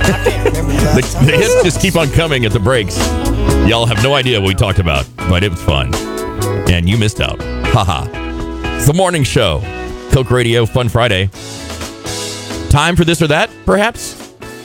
The hits just keep on coming at the breaks. Y'all have no idea what we talked about, but it was fun. And you missed out. Haha. It's the morning show. Coke Radio, Fun Friday. Time for this or that, perhaps?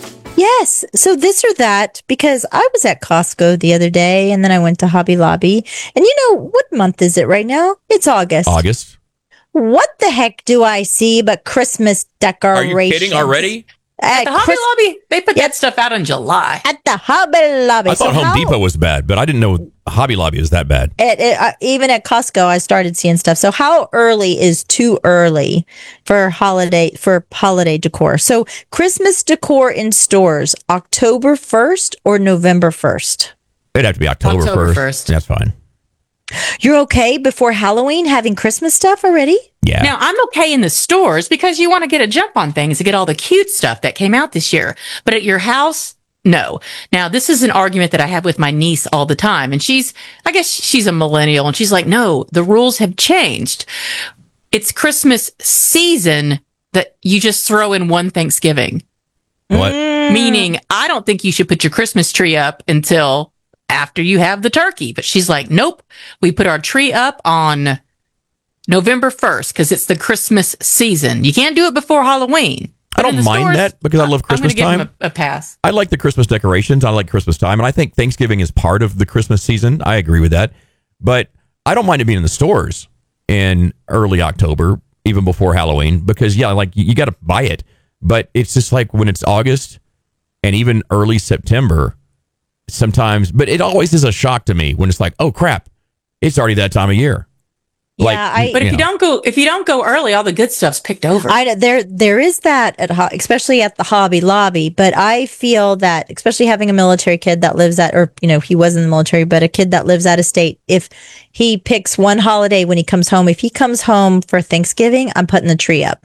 Yes. So this or that, because I was at Costco the other day and then I went to Hobby Lobby. And you know, what month is it right now? It's August. August. What the heck do I see but Christmas decorations? Are you kidding already? At the Hobby Lobby, they put that stuff out in July. At the Hobby Lobby. I thought Home Depot was bad, but I didn't know Hobby Lobby was that bad. Even at Costco, I started seeing stuff. So how early is too early for holiday decor? So Christmas decor in stores, October 1st or November 1st? It'd have to be October 1st. That's fine. You're okay before Halloween having Christmas stuff already? Yeah. Now, I'm okay in the stores because you want to get a jump on things to get all the cute stuff that came out this year. But at your house, no. Now, this is an argument that I have with my niece all the time. And I guess she's a millennial. And she's like, no, the rules have changed. It's Christmas season that you just throw in one Thanksgiving. What? Meaning, I don't think you should put your Christmas tree up until after you have the turkey. But she's like, nope, we put our tree up on November 1st because it's the Christmas season. You can't do it before Halloween. I don't mind that because I love Christmas time. I'm going to give him a pass. I like the Christmas decorations. I like Christmas time. And I think Thanksgiving is part of the Christmas season. I agree with that. But I don't mind it being in the stores in early October, even before Halloween, because, yeah, like you got to buy it. But it's just like when it's August and even early September sometimes. But it always is a shock to me when it's like, oh, crap, it's already that time of year. Yeah, but if you don't go early, all the good stuff's picked over. There is that especially at the Hobby Lobby. But I feel that, especially having a military kid that lives he was in the military, but a kid that lives out of state, if he picks one holiday when he comes home, if he comes home for Thanksgiving, I'm putting the tree up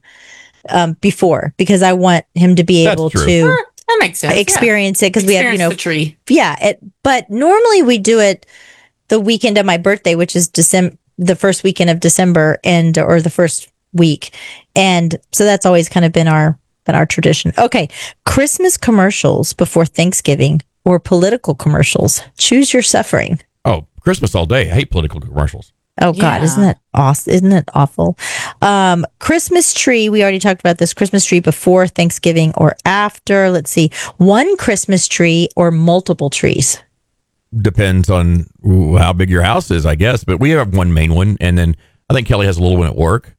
before because I want him to be able to. That makes sense. Experience it because we have the tree. Yeah, but normally we do it the weekend of my birthday, which is the first weekend of December or the first week. And so that's always kind of been our tradition. Okay. Christmas commercials before Thanksgiving or political commercials. Choose your suffering. Oh, Christmas all day. I hate political commercials. Oh God, isn't that awesome? Isn't it awful? Christmas tree. We already talked about this. Christmas tree before Thanksgiving or after. Let's see. One Christmas tree or multiple trees. Depends on how big your house is, I guess. But we have one main one, and then I think Kelly has a little one at work.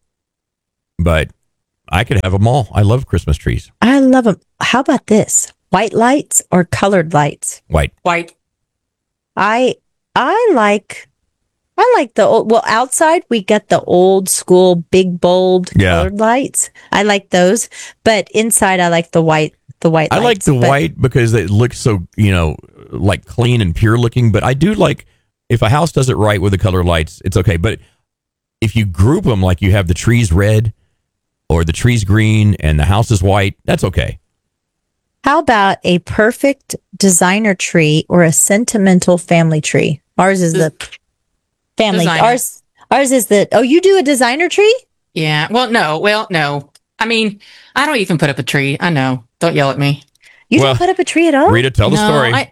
But I could have them all. I love Christmas trees. I love them. How about this? White lights or colored lights? White. I like the old. Well, outside we got the old school big bulb colored lights. I like those, but inside I like the white. I like the white because it looks so, like clean and pure looking. But I do like if a house does it right with the color lights, it's okay. But if you group them like you have the trees red or the trees green and the house is white, that's okay. How about a perfect designer tree or a sentimental family tree? Ours is the family. Designer. Ours is the. Oh, you do a designer tree? Yeah. Well, no. I mean, I don't even put up a tree. I know. Don't yell at me. You don't put up a tree at all? Rita, tell the story. I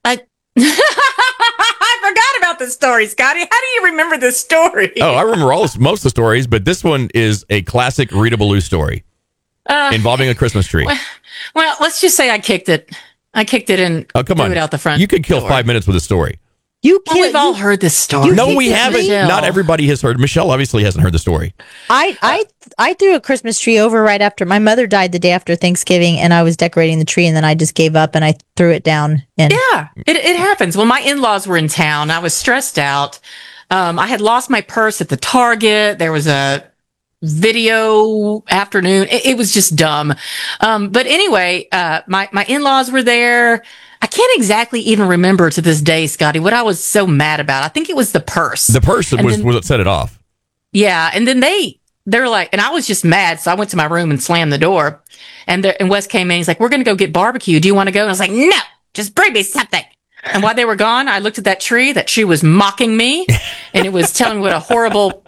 forgot about the story, Scotty. How do you remember this story? Oh, I remember most of the stories, but this one is a classic Rita Ballou story involving a Christmas tree. Well, let's just say I kicked it. And threw it out the front. You could kill 5 minutes with a story. We've all heard this story. No, we haven't. Michelle. Not everybody has heard. Michelle obviously hasn't heard the story. I threw a Christmas tree over right after my mother died the day after Thanksgiving, and I was decorating the tree, and then I just gave up and I threw it down. Yeah, it happens. Well, my in-laws were in town. I was stressed out. I had lost my purse at the Target. There was a video afternoon. It was just dumb. But anyway, my in-laws were there. I can't exactly even remember to this day, Scotty, what I was so mad about. I think it was the purse. The purse was what set it off. Yeah. And then they're like, and I was just mad. So I went to my room and slammed the door. And Wes came in. He's like, we're going to go get barbecue. Do you want to go? And I was like, no, just bring me something. And while they were gone, I looked at that tree. That tree was mocking me. And it was telling me what a horrible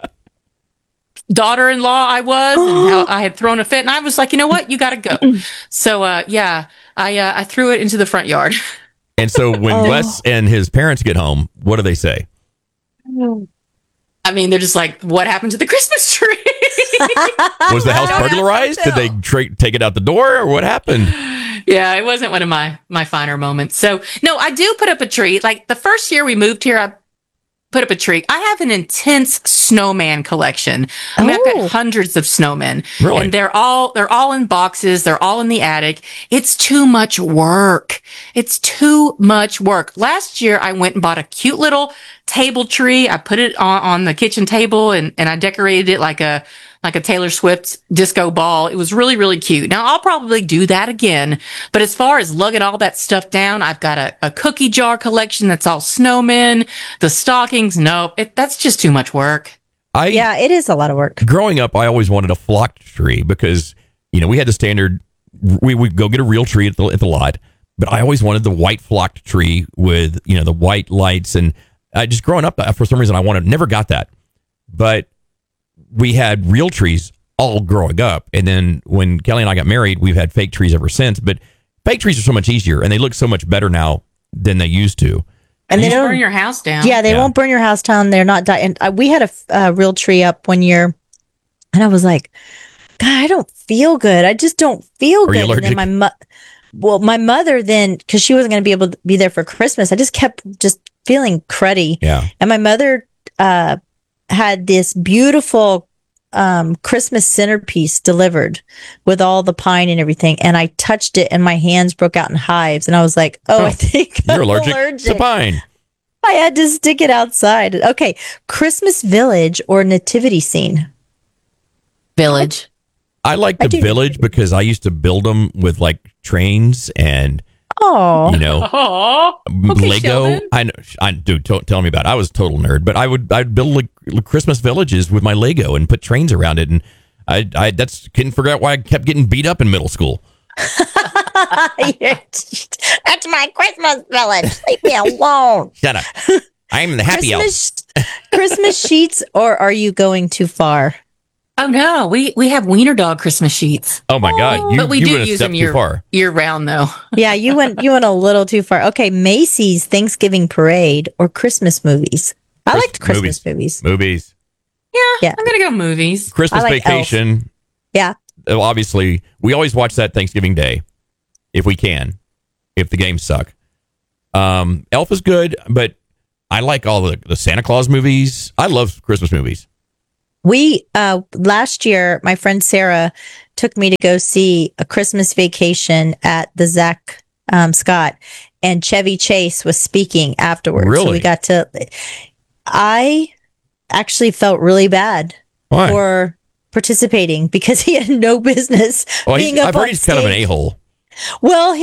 daughter-in-law I was and how I had thrown a fit. And I was like, you know what? You got to go. So, I threw it into the front yard. And so when Oh. Wes and his parents get home, what do they say? I mean, they're just like, what happened to the Christmas tree? Was the house I don't burglarized? know. Did they take it out the door, or what happened? Yeah, it wasn't one of my finer moments. So no, I do put up a tree. Like the first year we moved here, I put up a tree. I have an intense snowman collection. I mean, I've Oh. got hundreds of snowmen. Really? And they're all in boxes. They're all in the attic. It's too much work. It's too much work. Last year I went and bought a cute little table tree. I put it on the kitchen table and I decorated it like a Taylor Swift disco ball. It was really, really cute. Now I'll probably do that again. But as far as lugging all that stuff down, I've got a cookie jar collection that's all snowmen, the stockings. No, that's just too much work. Yeah, it is a lot of work. Growing up, I always wanted a flocked tree because, we had the standard, we would go get a real tree at the lot, but I always wanted the white flocked tree with, the white lights. And just growing up, for some reason, never got that. But we had real trees all growing up. And then when Kelly and I got married, we've had fake trees ever since. But fake trees are so much easier and they look so much better now than they used to. And they Just don't burn your house down. Yeah, they Yeah. won't burn your house down. They're not dying. We had a real tree up one year, and I was like, God, I don't feel good. I just don't feel Are you good. And then allergic? my mother then, because she wasn't going to be able to be there for Christmas, I just kept just feeling cruddy. Yeah. And my mother had this beautiful Christmas centerpiece delivered with all the pine and everything, and I touched it, and my hands broke out in hives, and I was like, "Oh, I think You're I'm allergic to pine. I had to stick it outside. Okay, Christmas village or nativity scene? Village. I like I the do. village because I used to build them with like trains and, Oh, Oh, okay, Lego. Sheldon. Dude, tell me about it. I was a total nerd, but I'd build like Christmas villages with my Lego and put trains around it. And I couldn't figure out why I kept getting beat up in middle school. that's my Christmas village. Leave me alone. Shut up. I'm the happy elf. Christmas sheets, or are you going too far? Oh no, we have wiener dog Christmas sheets, Oh my God. but we you do went a use step them too far. year round though. Yeah, you went a little too far. Okay, Macy's Thanksgiving parade or Christmas movies. I liked Christmas movies. Movies. Yeah. I'm gonna go movies. Christmas I like Vacation. Yeah. Obviously, we always watch that Thanksgiving Day if we can, if the games suck. Elf is good, but I like all the Santa Claus movies. I love Christmas movies. We last year, my friend Sarah took me to go see A Christmas Vacation at the Zach Scott, and Chevy Chase was speaking afterwards. So Really? we got to. I actually felt really bad Why? for participating because he had no business Well, being up I've heard on he's kind of an stage. a-hole. Well,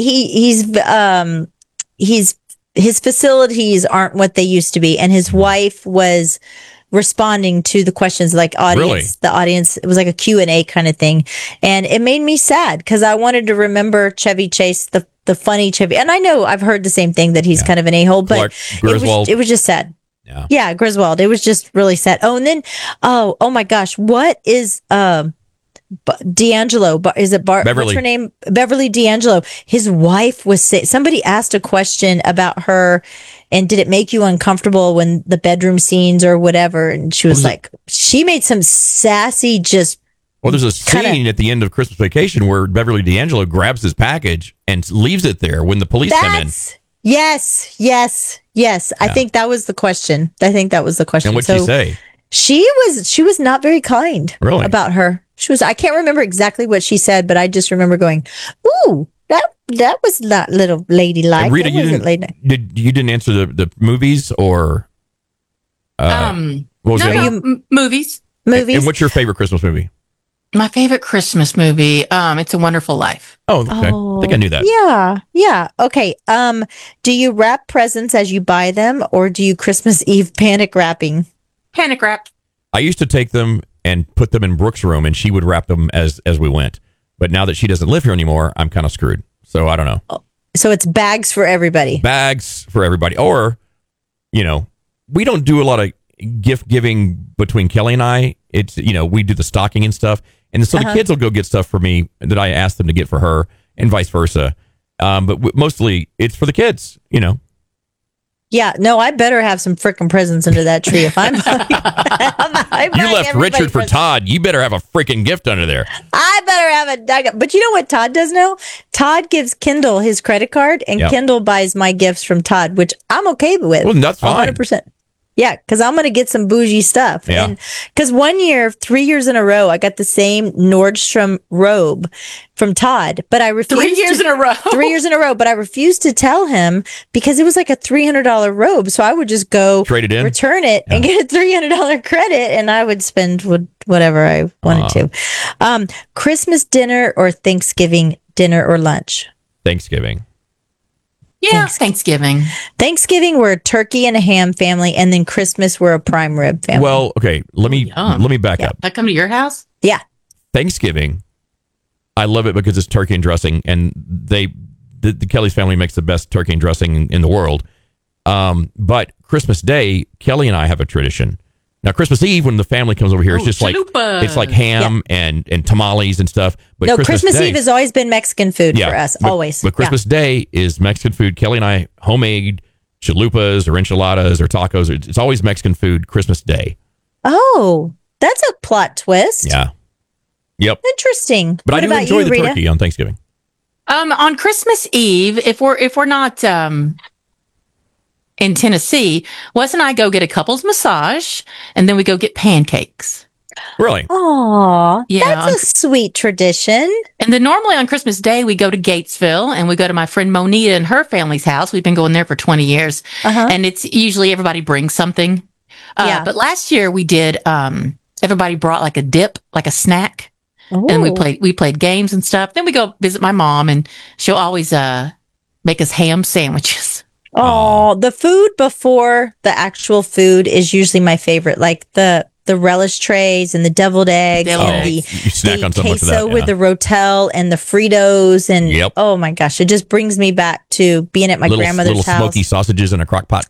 his facilities aren't what they used to be, and his wife was responding to the questions like audience. Really? The audience, it was like a Q&A kind of thing, and it made me sad because I wanted to remember Chevy Chase, the funny Chevy, and I know I've heard the same thing that he's kind of an a-hole, but Clark Griswold. it was just sad. Yeah. Yeah, Griswold. It was just really sad. Oh, and then oh my gosh, what is D'Angelo? Is it Beverly. What's her name? Beverly D'Angelo. His wife was somebody asked a question about her, and did it make you uncomfortable when the bedroom scenes or whatever? And she was like, she made some sassy, just Well, there's a scene Kinda- at the end of Christmas Vacation where Beverly D'Angelo grabs his package and leaves it there when the police come in. yes. I think that was the question. And what'd she say? She was not very kind Really? about her. I can't remember exactly what she said, but I just remember going, "Ooh, that was not little ladylike." And Rita, That you wasn't didn't you didn't answer the movies or what was No, the other one? movies. movies. And what's your favorite Christmas movie? My favorite Christmas movie, It's a Wonderful Life. Oh, okay. I think I knew that. Yeah. Okay. Do you wrap presents as you buy them, or do you Christmas Eve panic wrapping? Panic wrap. I used to take them and put them in Brooke's room, and she would wrap them as we went. But now that she doesn't live here anymore, I'm kind of screwed. So I don't know. So it's bags for everybody. Bags for everybody, or we don't do a lot of gift giving between Kelly and I. It's we do the stocking and stuff, and so the kids will go get stuff for me that I ask them to get for her, and vice versa. But mostly it's for the kids, you know. Yeah, no, I better have some freaking presents under that tree if I'm. You left Richard for Todd. You better have a freaking gift under there. I better have a. But you know what Todd does now? Todd gives Kendall his credit card, and Kendall buys my gifts from Todd, which I'm okay with. Well, that's fine. 100%. Yeah, because I'm going to get some bougie stuff. Yeah. And because 1 year, 3 years in a row, I got the same Nordstrom robe from Todd, but I refused. 3 years in a row. 3 years in a row, but I refused to tell him because it was like a $300 robe. So I would just go trade it in, return it, and get a $300 credit, and I would spend whatever I wanted to. Christmas dinner or Thanksgiving dinner or lunch? Thanksgiving. Yeah, Thanksgiving. Thanksgiving, we're a turkey and a ham family, and then Christmas, we're a prime rib family. Well, okay, let me back up. I come to your house? Yeah. Thanksgiving, I love it because it's turkey and dressing, and the Kelly's family makes the best turkey and dressing in the world. But Christmas Day, Kelly and I have a tradition. Now, Christmas Eve, when the family comes over here, it's just chalupa. It's like ham and tamales and stuff. But no, Christmas Eve has always been Mexican food for us, always. But Christmas Day is Mexican food. Kelly and I, homemade chalupas or enchiladas or tacos. It's always Mexican food Christmas Day. Oh, that's a plot twist. Yeah. Yep. Interesting. But what I do enjoy the turkey on Thanksgiving. On Christmas Eve, if we're not in Tennessee, Wes and I go get a couple's massage, and then we go get pancakes. Really? Aw, Yeah, that's a sweet tradition. And then normally on Christmas Day, we go to Gatesville, and we go to my friend Monita and her family's house. We've been going there for 20 years. And it's usually everybody brings something. But last year we did, everybody brought like a dip, like a snack. Ooh. And we played games and stuff. Then we go visit my mom, and she'll always make us ham sandwiches. Oh, the food before the actual food is usually my favorite, like the relish trays and the deviled eggs and you snack on so much of queso that, with the Rotel and the Fritos and oh my gosh, it just brings me back to being at my grandmother's house. Little smoky sausages in a crock pot.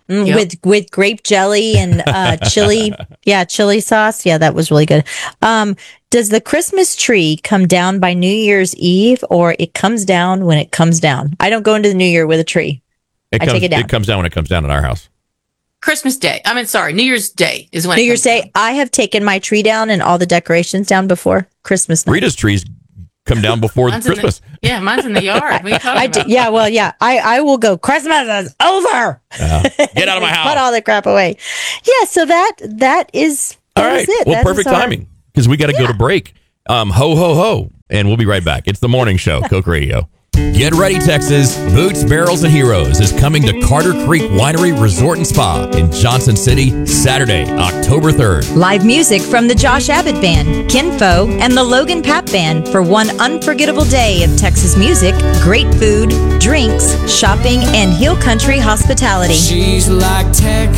With grape jelly and chili sauce. Yeah, that was really good. Does the Christmas tree come down by New Year's Eve, or it comes down when it comes down? I don't go into the New Year with a tree. I take it down. It comes down when it comes down at our house. New Year's Day is when New Year's Day. I have taken my tree down and all the decorations down before Christmas night. Rita's trees come down before Christmas. Mine's in the yard. What are you talking about? I will go. Christmas is over. Get out of my house. Put all the crap away. Yeah, so that is all right. It. Well, that perfect timing because we got to go to break. Ho ho ho, and we'll be right back. It's the morning show, Coke Radio. Get ready, Texas. Boots, Barrels, and Heroes is coming to Carter Creek Winery Resort and Spa in Johnson City, Saturday, October 3rd. Live music from the Josh Abbott Band, Kinfo, and the Logan Pap Band for one unforgettable day of Texas music, great food, drinks, shopping, and hill country hospitality. She's like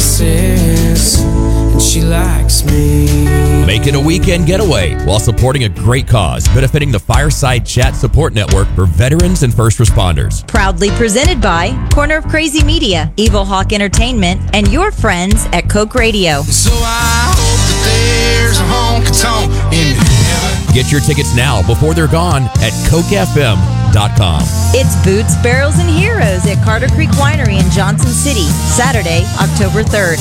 Texas, and she likes me. Make it a weekend getaway while supporting a great cause, benefiting the Fireside Chat Support Network for veterans and first responders. Proudly presented by Corner of Crazy Media, Evil Hawk Entertainment, and your friends at Coke Radio. So I hope that there's a honky-tonk in heaven. Get your tickets now before they're gone at CokeFM.com. It's Boots, Barrels, and Heroes at Carter Creek Winery in Johnson City, Saturday, October 3rd.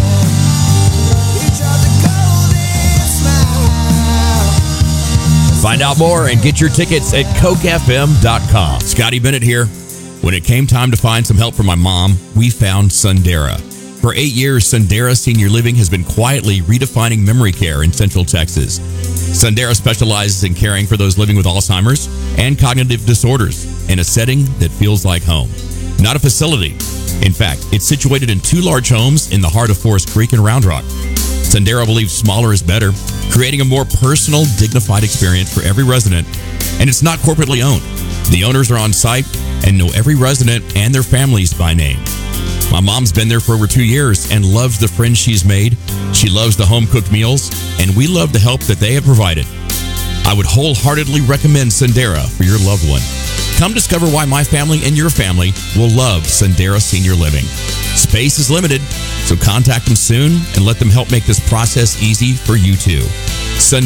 Find out more and get your tickets at CokeFM.com. Scotty Bennett here. When it came time to find some help for my mom, we found Sundera. For 8 years, Sundera Senior Living has been quietly redefining memory care in Central Texas. Sundera specializes in caring for those living with Alzheimer's and cognitive disorders in a setting that feels like home. Not a facility. In fact, it's situated in 2 large homes in the heart of Forest Creek and Round Rock. Sundera believes smaller is better, creating a more personal, dignified experience for every resident, and it's not corporately owned. The owners are on site and know every resident and their families by name. My mom's been there for over 2 years and loves the friends she's made. She loves the home-cooked meals, and we love the help that they have provided. I would wholeheartedly recommend Sundera for your loved one. Come discover why my family and your family will love Sundera Senior Living. Space is limited, so contact them soon and let them help make this process easy for you too.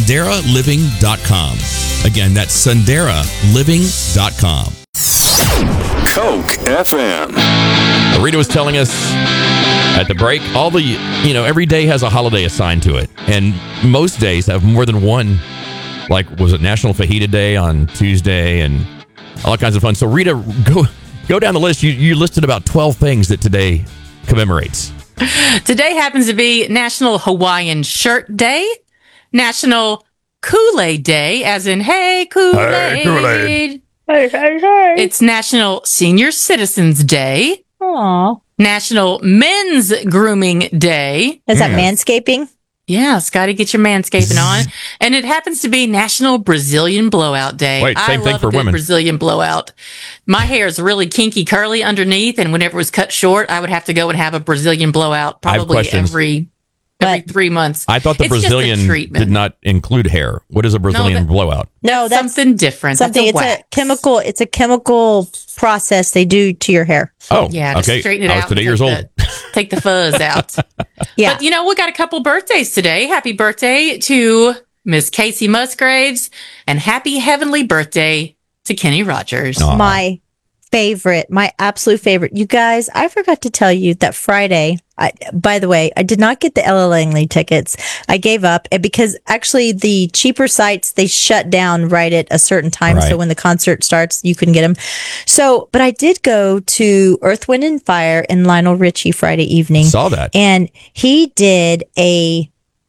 SunderaLiving.com. Again, that's SunderaLiving.com. Coke FM. Rita was telling us at the break, every day has a holiday assigned to it. And most days have more than one. Like, was it National Fajita Day on Tuesday and all kinds of fun. So, Rita, go down the list. You listed about 12 things that today commemorates. Today happens to be National Hawaiian Shirt Day, National Kool-Aid Day, as in, hey, Kool-Aid. Hey, Kool-Aid. Hey. It's National Senior Citizens Day, Aw. National Men's Grooming Day. Is that manscaping? Yeah, Scotty, get your manscaping on. And it happens to be National Brazilian Blowout Day. Wait, same I thing love for a good women. Brazilian blowout. My hair is really kinky curly underneath, and whenever it was cut short, I would have to go and have a Brazilian blowout I have probably questions. every 3 months. I thought the It's just a Brazilian treatment. did not include hair. What is a Brazilian blowout? No, that's something different. something. That's It's wax. a chemical. It's a chemical process they do to your hair. Oh, Yeah, to okay. straighten it I was out. today and years take old. take the fuzz out. Yeah. But, we got a couple birthdays today. Happy birthday to Miss Casey Musgraves, and happy heavenly birthday to Kenny Rogers. Aw. My favorite, my absolute favorite. You guys, I forgot to tell you that Friday, by the way, I did not get the Ella Langley tickets. I gave up because actually the cheaper sites, they shut down right at a certain time. Right. So when the concert starts, you couldn't get them. So, but I did go to Earth, Wind and Fire and Lionel Richie Friday evening. Saw that. And he did a,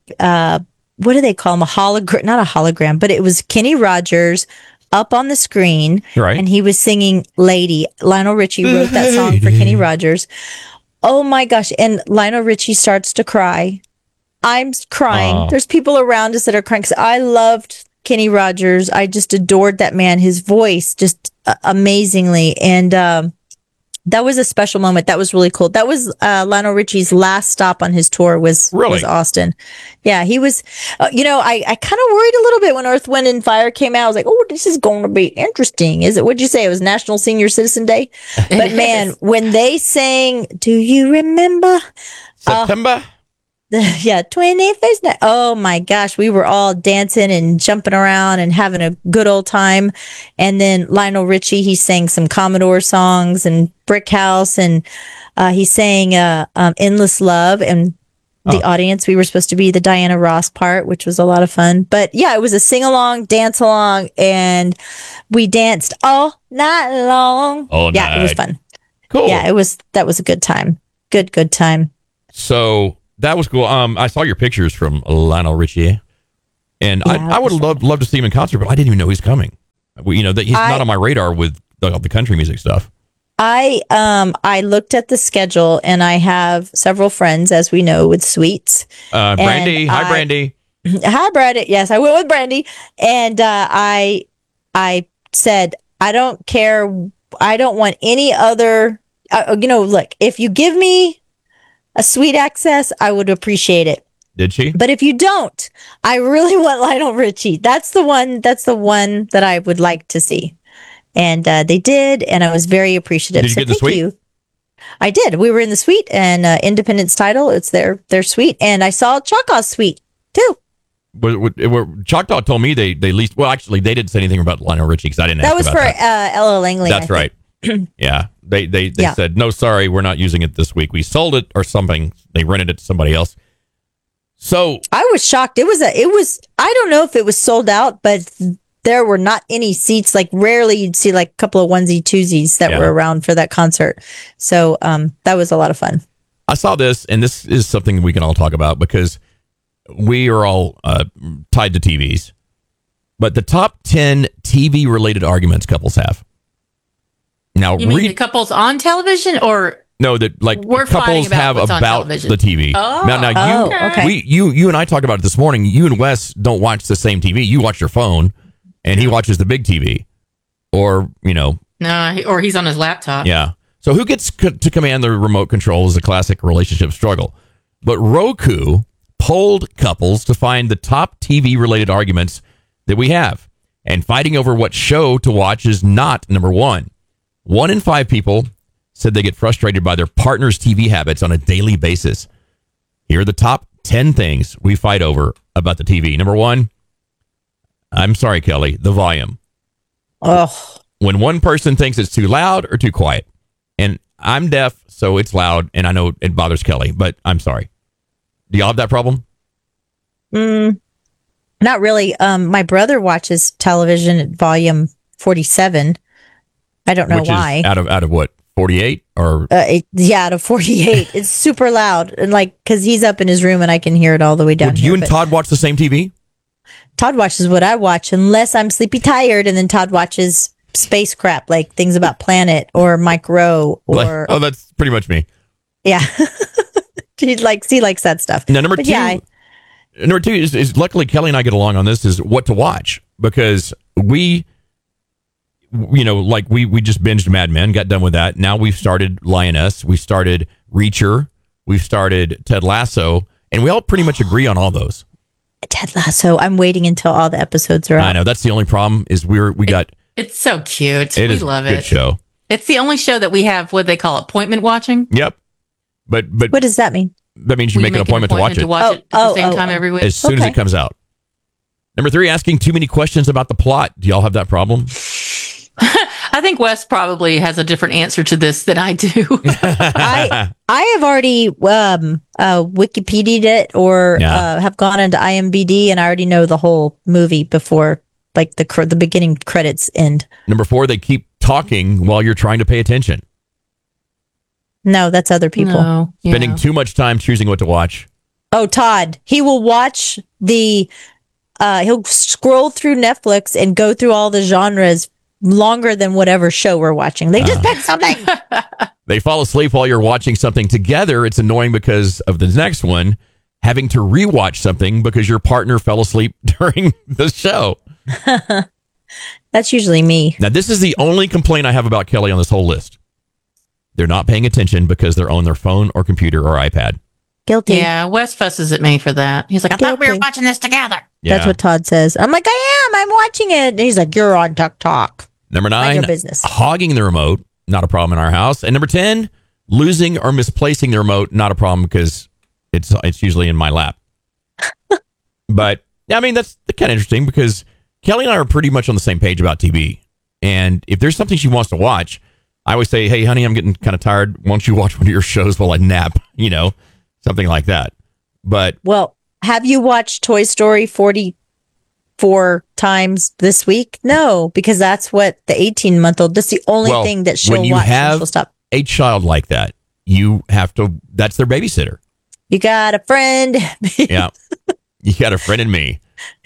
what do they call him? A hologram, not a hologram, but it was Kenny Rogers up on the screen. Right. And he was singing Lady. Lionel Richie wrote that song for Kenny Rogers. Oh my gosh. And Lionel Richie starts to cry. I'm crying. Aw. There's people around us that are crying because I loved Kenny Rogers. I just adored that man, his voice just amazingly. And, that was a special moment. That was really cool. That was Lionel Richie's last stop on his tour was Austin. Yeah, he was, I kind of worried a little bit when Earth, Wind, and Fire came out. I was like, oh, this is going to be interesting. What'd you say? It was National Senior Citizen Day? But man, when they sang, do you remember? September? Yeah, 21st night. Oh my gosh, we were all dancing and jumping around and having a good old time. And then Lionel Richie, he sang some Commodore songs and Brick House, and he sang Endless Love. And the audience, we were supposed to be the Diana Ross part, which was a lot of fun. But yeah, it was a sing along, dance along, and we danced all night long. Yeah, it was fun. Cool. Yeah, that was a good time. Good time. So that was cool. I saw your pictures from Lionel Richie, and Yeah, I would love to see him in concert, but I didn't even know he's coming. That he's not on my radar with the country music stuff. I looked at the schedule, and I have several friends, as we know, with suites. Brandy, hi Brandy. Hi, Brandy. Yes, I went with Brandy, and I said I don't care. I don't want any other. Look, if you give me a suite access, I would appreciate it. Did she? But if you don't, I really want Lionel Richie. That's the one that I would like to see. And they did, and I was very appreciative. Did you get the suite? You. I did. We were in the suite, and Independence Title, it's their suite. And I saw Choctaw's suite, too. Choctaw told me they leased. Well, actually, they didn't say anything about Lionel Richie because I didn't ask That was about for that. Ella Langley. That's right. Yeah. They Yeah. said, no, sorry, we're not using it this week. We sold it or something. They rented it to somebody else. So I was shocked. It was, I don't know if it was sold out, but there were not any seats. Like rarely you'd see like a couple of onesie twosies that were around for that concert. So that was a lot of fun. I saw this, and this is something we can all talk about because we are all tied to TVs. But the top 10 TV related arguments couples have. Now, You mean the couples on television, or no, that like We're fighting couples about have what's on about television. the TV. Oh. Now you, okay. you and I talked about it this morning. You and Wes don't watch the same TV. You watch your phone, and he watches the big TV, or no, or he's on his laptop? yeah. So who gets to command the remote control is a classic relationship struggle. But Roku polled couples to find the top TV related arguments that we have, and fighting over what show to watch is not number one. 1 in 5 people said they get frustrated by their partner's TV habits on a daily basis. Here are the top 10 things we fight over about the TV. Number 1, I'm sorry, Kelly, the volume. Oh, when one person thinks it's too loud or too quiet. And I'm deaf, so it's loud, and I know it bothers Kelly, but I'm sorry. Do y'all have that problem? Not really. My brother watches television at volume 47. I don't know Which why. Is out of what? 48 or out of 48. It's super loud, and because he's up in his room and I can hear it all the way down. Would here, you and but Todd watch the same TV? Todd watches what I watch, unless I'm sleepy tired, and then Todd watches space crap like things about Planet or Mike Rowe or Oh, that's pretty much me. yeah. he likes that stuff. Now, number But two. yeah, Number two is luckily Kelly and I get along on this, is what to watch, because we just binged Mad Men, got done with that. Now we've started Lioness, we started Reacher, we've started Ted Lasso, and we all pretty much agree on all those. Ted Lasso. I'm waiting until all the episodes are out. I know that's the only problem is It's so cute. it We is love a good it. show. It's the only show that we have what they call appointment watching. Yep, but What does that mean? that means you We make an appointment to watch it it at the same time every week. as soon as Okay. it comes out. Number three, asking too many questions about the plot. Do y'all have that problem? I think Wes probably has a different answer to this than I do. I have already Wikipedia'd it or Yeah. have gone into IMDb, and I already know the whole movie before the beginning credits end. Number four, they keep talking while you're trying to pay attention. No, that's other people. No, yeah. Spending too much time choosing what to watch. Oh, Todd, he will watch he'll scroll through Netflix and go through all the genres longer than whatever show we're watching. They just picked something. They fall asleep while you're watching something together. It's annoying because of the next one, having to rewatch something because your partner fell asleep during the show. That's usually me. Now, this is the only complaint I have about Kelly on this whole list. They're not paying attention because they're on their phone or computer or iPad. Guilty. Yeah, Wes fusses at me for that. He's like, I thought we were Guilty. watching this together. Yeah. That's what Todd says. I'm like, I am. I'm watching it. And he's like, you're on TikTok. Number Mind 9, your business. hogging the remote, not a problem in our house. And number 10, losing or misplacing the remote, not a problem because it's usually in my lap. But yeah, I mean, that's kind of interesting because Kelly and I are pretty much on the same page about TV. And if there's something she wants to watch, I always say, hey, honey, I'm getting kind of tired. Why don't you watch one of your shows while I nap? Something like that. But Well, have you watched Toy Story 44 times this week? No, because that's what the 18-month-old, that's the only Well, thing that when she'll you watch. And have she'll stop. a child like that, you have to, that's their babysitter. You got a friend. Yeah. You got a friend in me.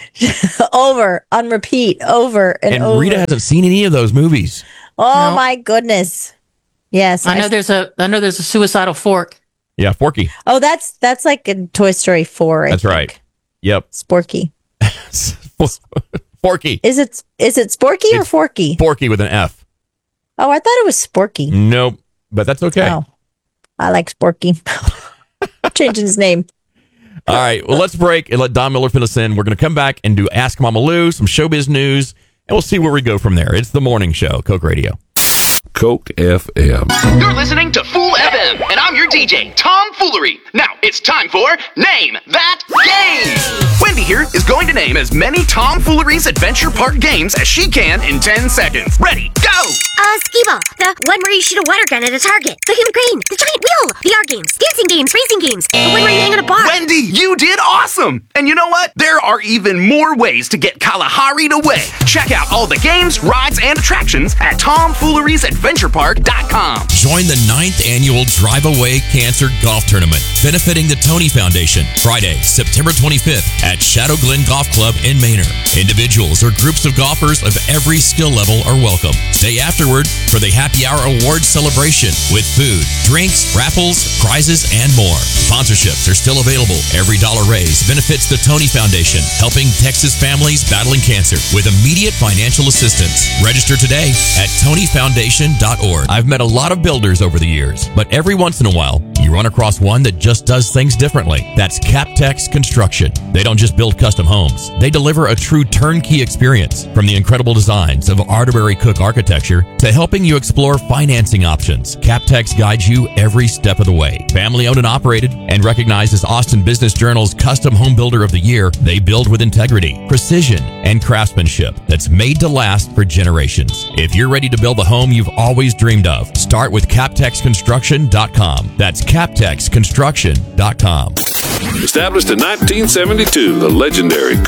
Over, on repeat, over and And over. Rita hasn't seen any of those movies. Oh No. my goodness. Yes. I know there's a suicidal fork. Yeah, Forky. Oh, that's like in Toy Story 4. That's right. Yep. Sporky. Forky. Is it Sporky or It's Forky? Forky with an F. Oh, I thought it was Sporky. Nope. But that's okay. Oh, I like Sporky. Changing his name. All right. Well, let's break and let Don Miller fill us in. We're going to come back and do Ask Mama Lou, some showbiz news, and we'll see where we go from there. It's the morning show, Coke Radio. Coke FM. You're listening to Fool FM, and I'm your DJ, Tom Foolery. Now it's time for Name That Game. Wendy here is going to name as many Tom Foolery's Adventure Park games as she can in 10 seconds. Ready, go! Skee-Ball, the one where you shoot a water gun at a target, the human crane, the giant wheel, VR games, dancing games, racing games, the one where you hang on a bar. Wendy, you did awesome! And you know what? There are even more ways to get Kalahari away. Check out all the games, rides, and attractions at TomFoolery'sAdventurePark.com. Join the 9th annual Drive Away Cancer Golf Tournament, benefiting the Tony Foundation, Friday, September 25th at Shadow Glen Golf Club in Manor. Individuals or groups of golfers of every skill level are welcome. Stay afterward for the Happy Hour Awards celebration with food, drinks, raffles, prizes, and more. Sponsorships are still available. Every dollar raised benefits the Tony Foundation, helping Texas families battling cancer with immediate financial assistance. Register today at TonyFoundation.org. I've met a lot of builders over the years, but every once in a while, you you run across one that just does things differently. That's Captex Construction. They don't just build custom homes. They deliver a true turnkey experience, from the incredible designs of Arterbury Cook architecture to helping you explore financing options. Captex guides you every step of the way. Family owned and operated and recognized as Austin Business Journal's Custom Home Builder of the Year, they build with integrity, precision, and craftsmanship that's made to last for generations. If you're ready to build the home you've always dreamed of, start with CaptexConstruction.com. That's CaptexConstruction.com. Established in 1972, the legendary